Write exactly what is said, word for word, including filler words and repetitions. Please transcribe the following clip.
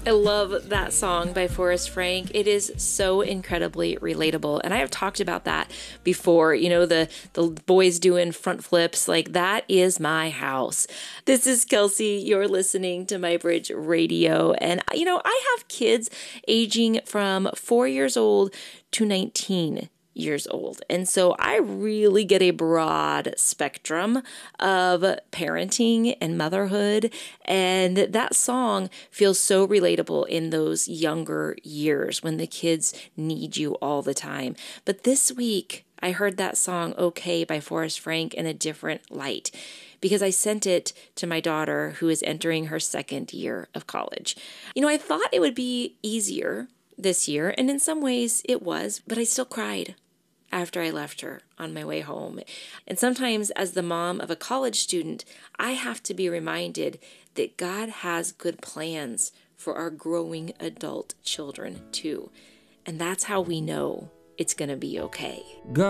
I love that song by Forrest Frank. It is so incredibly relatable. And I have talked about that before. You know, the, the boys doing front flips, like that is my house. This is Kelsey. You're listening to My Bridge Radio. And, you know, I have kids aging from four years old to nineteen years old. And so I really get a broad spectrum of parenting and motherhood. And that song feels so relatable in those younger years when the kids need you all the time. But this week, I heard that song, Okay, by Forrest Frank, in a different light, because I sent it to my daughter who is entering her second year of college. You know, I thought it would be easier this year, and in some ways it was, but I still cried after I left her on my way home. And sometimes as the mom of a college student, I have to be reminded that God has good plans for our growing adult children too. And that's how we know it's going to be okay. God